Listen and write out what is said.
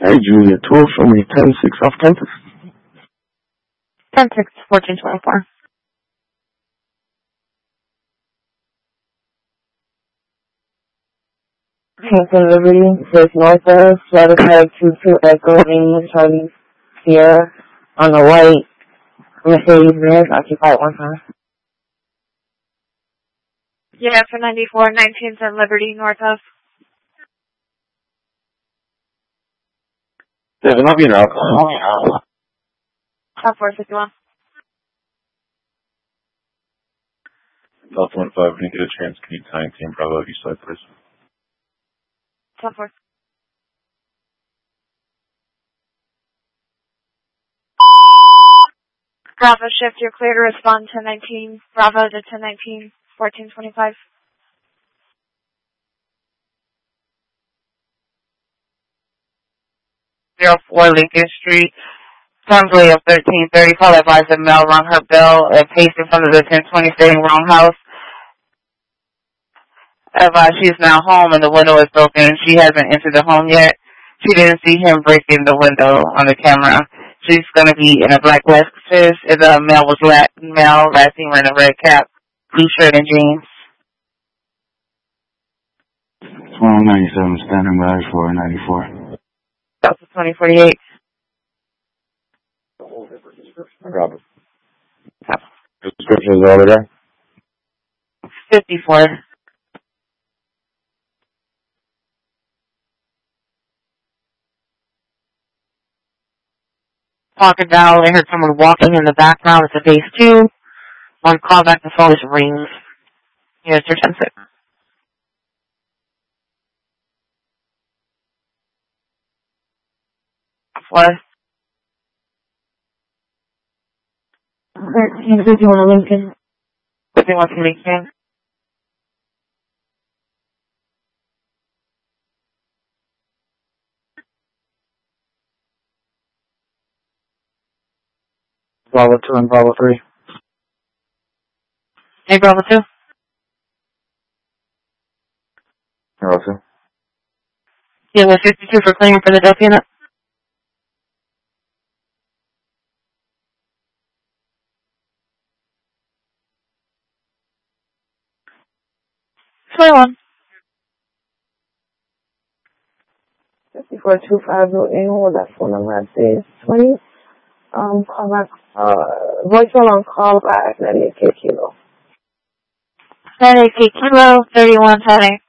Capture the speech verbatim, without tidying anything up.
Hey, Julia, twelve for me, ten six off campus. ten six, fourteen twenty-four. Hampton Liberty, says Northwest, Latitude two two Echo, English, Charlie, Sierra, on the white Mercedes-Benz, occupied one time. Yeah, for ninety-four, nineteenth and Liberty, north of. Seven, I'll be in alcohol. Top four fifty-one. Delta one five, when you get a chance, can you time team Bravo east side, please? Top four. Bravo shift, you're clear to respond ten nineteen. Bravo to ten nineteen, fourteen twenty-five. zero four Lincoln Street, Sunday of thirteen thirty. Call advised that Mel rung her bell and paced in front of the ten twenty Stadium Round House. Advised she is now home and the window is broken. She hasn't entered the home yet. She didn't see him breaking the window on the camera. She's going to be in a black Lexus. The male was la- male, last seen wearing a red cap, blue shirt, and jeans. twelve ninety-seven, standing by for ninety-four. Delta twenty forty-eight. Robert. The description is over there? fifty-four. Parker Dow, I heard someone walking in the background. It's a base two. One call back, the phone just rings. Here's your ten six. What? thirteen fifty-one Lincoln. fifty-one to Lincoln. Bravo two and Bravo three. Hey, Bravo two. Bravo two. Yeah, with fifty-two for clearing for the Delta unit. twenty-one. fifty-four two five zero eight, that's phone number I say twenty. Um, call back, uh, voicemail on call back, ninety-eight K Kilo. ninety-eight K Kilo, thirty-one ten eight.